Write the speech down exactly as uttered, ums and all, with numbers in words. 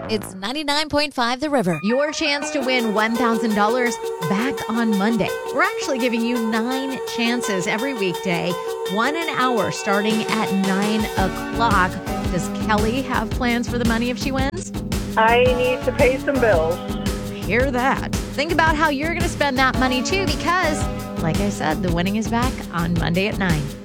It's ninety-nine point five The River. Your chance to win one thousand dollars back on Monday. We're actually giving you nine chances every weekday, one an hour starting at nine o'clock. Does Kelly have plans for the money if she wins? I need to pay some bills. Hear that. Think about how you're going to spend that money too, because, like I said, the winning is back on Monday at nine.